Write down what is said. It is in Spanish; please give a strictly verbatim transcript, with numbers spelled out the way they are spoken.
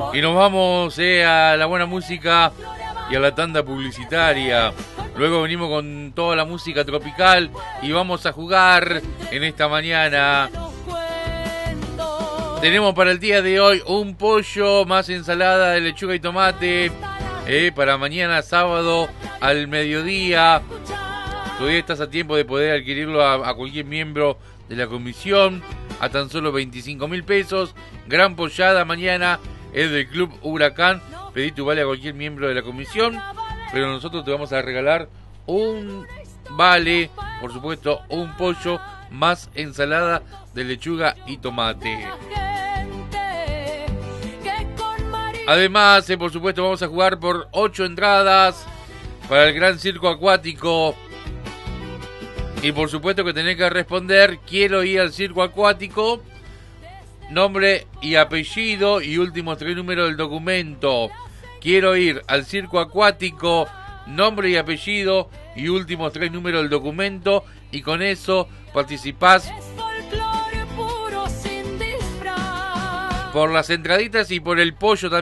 Y nos vamos eh, a la buena música y a la tanda publicitaria. Luego venimos con toda la música tropical y vamos a jugar en esta mañana. Tenemos para el día de hoy un pollo más ensalada de lechuga y tomate eh, para mañana sábado al mediodía. Todavía estás a tiempo de poder adquirirlo a, a cualquier miembro de la comisión a tan solo veinticinco mil pesos. Gran pollada mañana es del Club Huracán. Pedí tu vale a cualquier miembro de la comisión, pero nosotros te vamos a regalar un vale, por supuesto, un pollo más ensalada de lechuga y tomate. Además, eh, por supuesto, vamos a jugar por ocho entradas para el Gran Circo Acuático. Y por supuesto que tenés que responder, quiero ir al circo acuático, nombre y apellido y últimos tres números del documento. Quiero ir al circo acuático, nombre y apellido y últimos tres números del documento. Y con eso participás por las entraditas y por el pollo también.